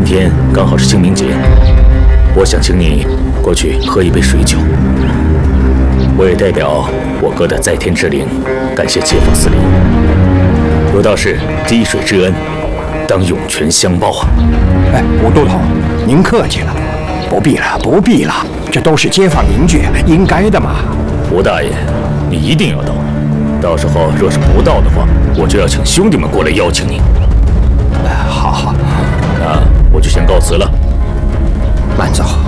天刚好是清明节，我想请你过去喝一杯水酒。我也代表我哥的在天之灵，感谢街坊四邻。有道是滴水之恩，当涌泉相报啊！ 哎，吴都头，您客气了，不必了，不必了，这都是街坊邻居，应该的嘛。 吴大爷，你一定要到，到时候若是不到的话，我就要请兄弟们过来邀请你。 好， 那我就先告辞了。 慢走。